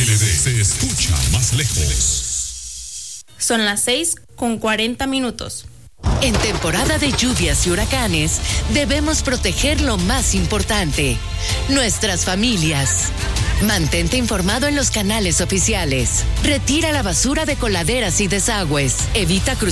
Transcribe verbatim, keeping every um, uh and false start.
L D se escucha más lejos. Son las seis con cuarenta minutos. En temporada de lluvias y huracanes, debemos proteger lo más importante, nuestras familias. Mantente informado en los canales oficiales. Retira la basura de coladeras y desagües. Evita cruzar